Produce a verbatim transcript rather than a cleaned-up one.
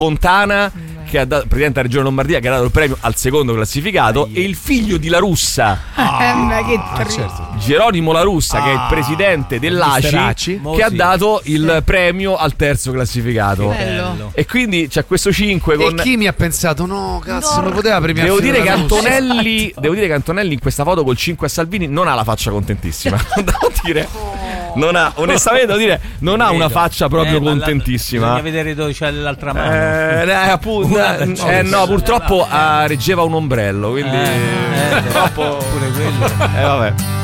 Fontana, che ha dato, presidente della Regione Lombardia, che ha dato il premio al secondo classificato, e il figlio di La Russa, Ah, che Ah, certo. Geronimo La Russa, che è il Ah, presidente dell'A C I, Aci. che ha dato il premio al terzo classificato. bello. E quindi c'è questo cinque con... E chi mi ha pensato, no, cazzo, non poteva premiare. Devo dire, che La Russa. Antonelli, devo dire che Antonelli in questa foto col cinque a Salvini non ha la faccia contentissima. Devo dire, non ha, onestamente devo dire, non ha una faccia proprio Eh, ma la- contentissima. Bisogna vedere dove c'è l'altra mano. Eh, eh, appunto, eh, no, purtroppo ah, reggeva un ombrello, quindi Eh, purtroppo pure quello. eh, vabbè.